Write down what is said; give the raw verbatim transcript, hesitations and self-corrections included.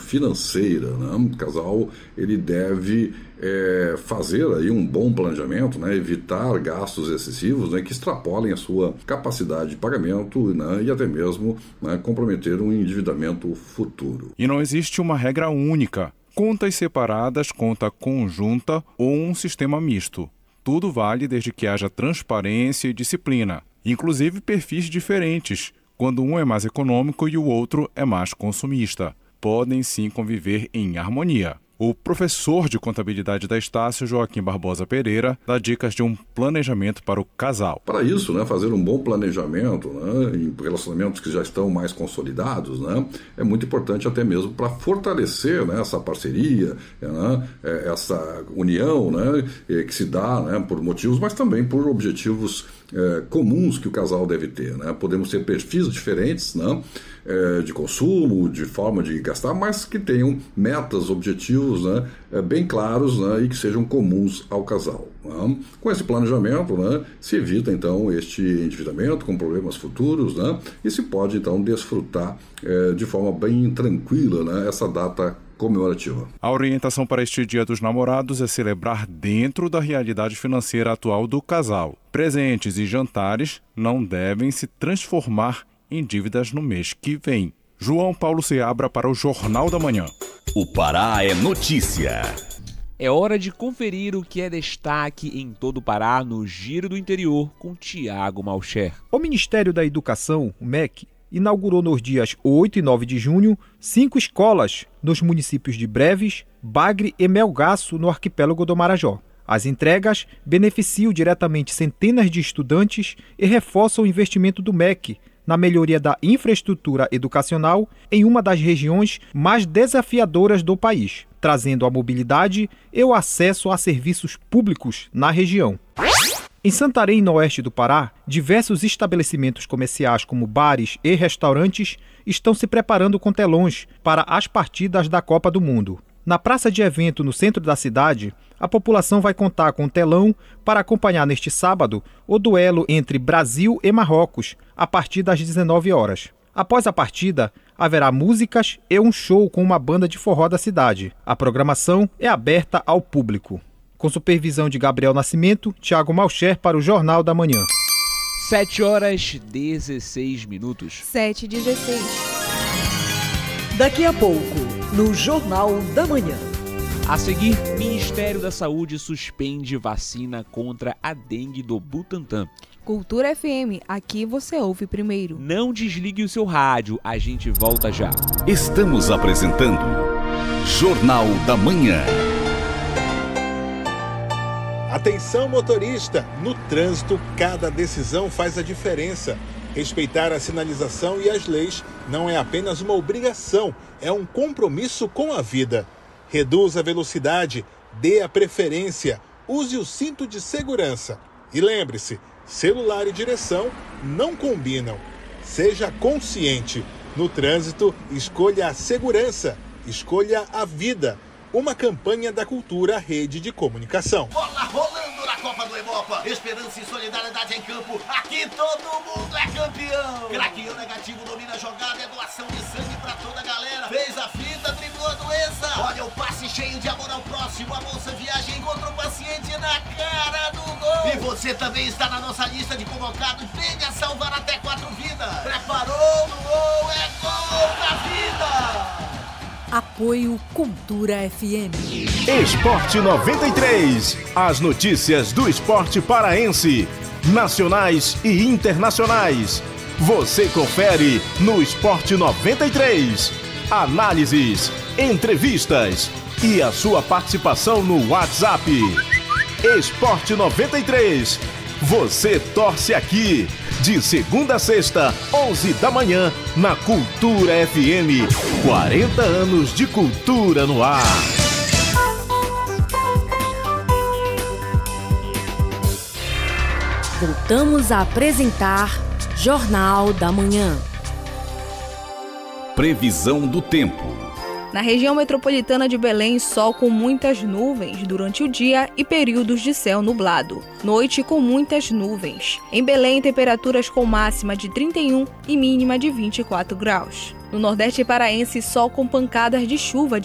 financeira, né? O casal ele deve é, fazer aí um bom planejamento, né? Evitar gastos excessivos, né? Que extrapolem a sua capacidade de pagamento, né? E até mesmo, né? comprometer um endividamento futuro. E não existe uma regra única. Contas separadas, conta conjunta ou um sistema misto. Tudo vale desde que haja transparência e disciplina, inclusive perfis diferentes, quando um é mais econômico e o outro é mais consumista. Podem sim conviver em harmonia. O professor de contabilidade da Estácio, Joaquim Barbosa Pereira, dá dicas de um planejamento para o casal. Para isso, né, fazer um bom planejamento, né, em relacionamentos que já estão mais consolidados, né, é muito importante até mesmo para fortalecer, né, essa parceria, né, essa união, né, que se dá, né, por motivos, mas também por objetivos é, comuns que o casal deve ter. Né. Podemos ter perfis diferentes, né, é, de consumo, de forma de gastar, mas que tenham metas, objetivos, né, bem claros, né, e que sejam comuns ao casal. Né. Com esse planejamento, né, se evita então este endividamento com problemas futuros, né, e se pode então desfrutar é, de forma bem tranquila, né, essa data comemorativa. A orientação para este Dia dos Namorados é celebrar dentro da realidade financeira atual do casal. Presentes e jantares não devem se transformar em dívidas no mês que vem. João Paulo Seabra para o Jornal da Manhã. O Pará é notícia. É hora de conferir o que é destaque em todo o Pará no Giro do Interior com Tiago Malcher. O Ministério da Educação, o M E C, inaugurou nos dias oito e nove de junho cinco escolas nos municípios de Breves, Bagre e Melgaço, no arquipélago do Marajó. As entregas beneficiam diretamente centenas de estudantes e reforçam o investimento do M E C na melhoria da infraestrutura educacional em uma das regiões mais desafiadoras do país, trazendo a mobilidade e o acesso a serviços públicos na região. Em Santarém, no oeste do Pará, diversos estabelecimentos comerciais como bares e restaurantes estão se preparando com telões para as partidas da Copa do Mundo. Na praça de evento no centro da cidade, a população vai contar com um telão para acompanhar neste sábado o duelo entre Brasil e Marrocos, a partir das dezenove horas. Após a partida, haverá músicas e um show com uma banda de forró da cidade. A programação é aberta ao público. Com supervisão de Gabriel Nascimento, Tiago Malcher para o Jornal da Manhã. sete horas e dezesseis minutos. sete e dezesseis. Daqui a pouco, no Jornal da Manhã. A seguir, Ministério da Saúde suspende vacina contra a dengue do Butantan. Cultura F M, aqui você ouve primeiro. Não desligue o seu rádio, a gente volta já. Estamos apresentando Jornal da Manhã. Atenção, motorista! No trânsito, cada decisão faz a diferença. Respeitar a sinalização e as leis não é apenas uma obrigação, é um compromisso com a vida. Reduza a velocidade, dê a preferência, use o cinto de segurança. E lembre-se, celular e direção não combinam. Seja consciente. No trânsito, escolha a segurança, escolha a vida. Uma campanha da Cultura Rede de Comunicação. Bola rolando na Copa do Hemopa. Esperança e solidariedade em campo. Aqui todo mundo é campeão. Craqueou negativo, domina a jogada. É doação de sangue pra toda a galera. Fez a fita, driblou a doença. Olha o passe cheio de amor ao próximo. A moça viaja e encontra o paciente na cara do gol. E você também está na nossa lista de convocados. Venha salvar até quatro vidas. Preparou no gol. É gol da vida. Apoio Cultura F M. Esporte noventa e três. As notícias do esporte paraense, nacionais e internacionais. Você confere no Esporte noventa e três. Análises, entrevistas e a sua participação no WhatsApp. Esporte noventa e três. Você torce aqui. De segunda a sexta, onze da manhã, na Cultura F M. quarenta anos de cultura no ar. Voltamos a apresentar Jornal da Manhã. Previsão do tempo. Na região metropolitana de Belém, sol com muitas nuvens durante o dia e períodos de céu nublado. Noite com muitas nuvens. Em Belém, temperaturas com máxima de trinta e um e mínima de vinte e quatro graus. No Nordeste paraense, sol com pancadas de chuva